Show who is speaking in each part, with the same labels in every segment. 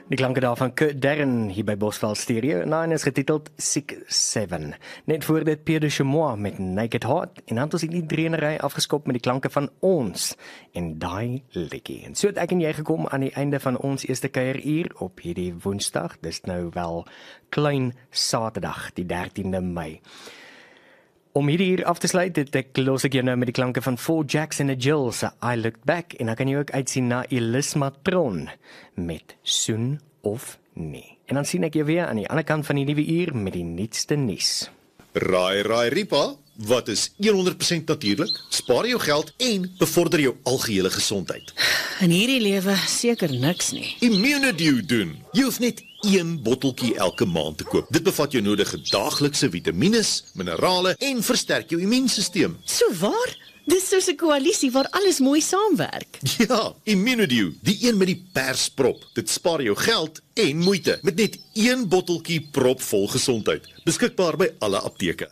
Speaker 1: Die klanke daarvan Kurt Darren hier by Bosveld Stereo. En is getiteld Sick 7. Net voor dit Pierre de Chamois met Naked Heart. En dan het ons die drieënery afgeskop met die klanke van Ons. En daai likkie. En so het ek en jy gekom aan die einde van ons eerste kuieruur op hierdie Woensdag. Dis nou wel klein Saterdag, die 13de Mei. Om hierdie af te sluit, los ek jou nou met die klanke van Four Jacks and a Jill se I Looked Back, en dan kan jy ook uitsien na Elis Matron met Soen of Nie. En dan sien ek jou weer aan die ander kant van die nuwe uur met die nuutste nuus.
Speaker 2: Raai Ripa, wat is 100% natuurlik, spaar jou geld en bevorder jou algehele gesondheid.
Speaker 3: In hierdie lewe seker niks nie.
Speaker 2: Immunedew doen. Jy hoef net 1 botteltjie elke maand te koop. Dit bevat jou nodige daaglikse vitamines, minerale en versterk jou immuunstelsel.
Speaker 3: So waar? Dis soos 'n koalisie waar alles mooi saamwerk.
Speaker 2: Ja, Immunedew, die een met die persprop. Dit spaar jou geld en moeite met net 1 botteltjie propvol gesondheid. Beskikbaar by alle apteke.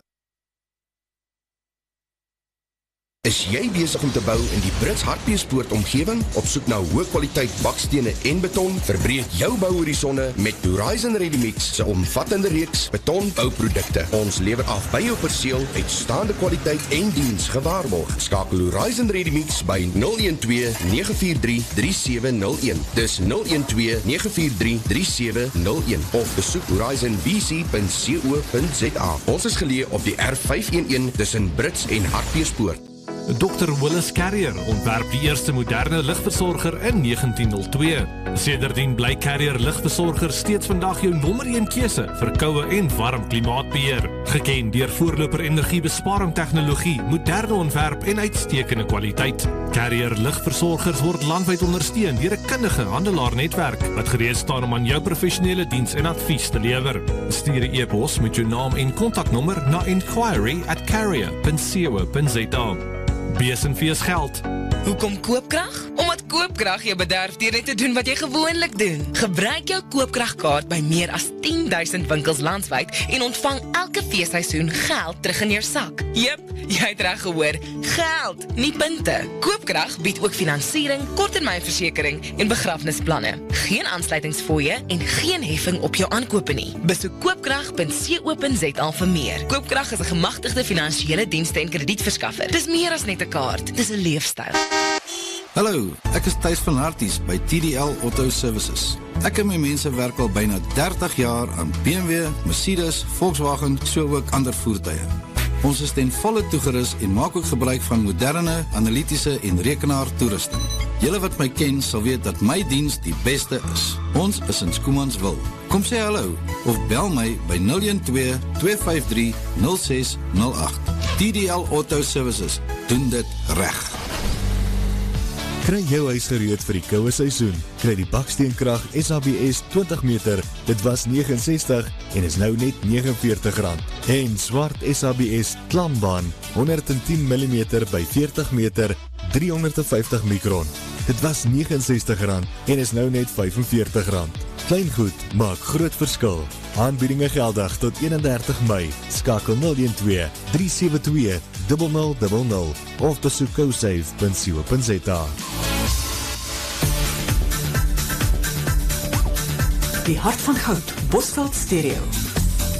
Speaker 4: Is jy besig om te bou in die Brits Hartbeespoort omgewing? Op soek na hoë kwaliteit bakstene en beton? Verbreek jou bouhorisonne met Horizon Ready-Mix se omvattende reeks betonbouprodukte. Ons lewer af by jou perseel, uitstaande kwaliteit en diens gewaarborg. Skakel Horizon Ready-Mix by 012 943 3701. Dis 012 943 3701 of besoek horizonbc.co.za. Ons is geleë op die R511 tussen Brits en Hartbeespoort.
Speaker 5: Dr. Willis Carrier ontwerp die eerste moderne ligversorger in 1902. Sedertdien bly Carrier ligversorger steeds vandag jou nommer 1 keuse vir koue en warm klimaatbeheer. Geken deur voorloper energiebesparing tegnologie, moderne ontwerp en uitstekende kwaliteit. Carrier ligversorgers word landwyd ondersteun deur 'n kundige handelaarnetwerk wat gereed staan om aan jou professionele diens en advies te lewer. Stuur 'n e-pos met jou naam en kontaknommer na inquiry@carrier.co.za. Besenfees geld.
Speaker 6: Hoekom koopkrag? Omdat koopkrag jou bederf deur net te doen wat jy gewoonlik doen. Gebruik jou koopkragkaart by meer as 10,000 winkels landwyd en ontvang elke feesseisoen geld terug in jou sak. Jep, jy het reg gehoor. Geld, nie punte. Koopkrag bied ook finansiering, korttermynversekering en begrafnisplanne. Geen aansluitingsfooie en geen heffing op jou aankope nie. Besoek koopkrag.co.za vir meer. Koopkrag is 'n gemagtigde finansiële dienste en kredietverskaffer. Dis meer as net 'n kaart, dis 'n leefstyl.
Speaker 7: Hallo, ek is Thys van Harties by TDL Auto Services. Ek en my mense werk al byna 30 jaar aan BMW, Mercedes, Volkswagen, so ook ander voertuie. Ons is ten volle toegerus en maak ook gebruik van moderne, analitiese en rekenaar toerusting. Julle wat my ken sal weet dat my diens die beste is. Ons is in Schoemansville. Kom sê hallo of bel my by 012 253 0608. TDL Auto Services doen dit reg.
Speaker 8: Kry jou huis gereed vir die koue seisoen. Kry die baksteenkrag SABS 20 meter, dit was 69 en is nou net R49. En swart SABS klambaan 110 mm by 40 meter, 350 mikron. Dit was R69 en is nou net R45. Klein goed maak groot verskil. Aanbiedinge geldig tot 31 Mei. Skakel 012 372 0000 of besoek GoSave.co.za.
Speaker 9: Die hart van goud, Bosveld Stereo.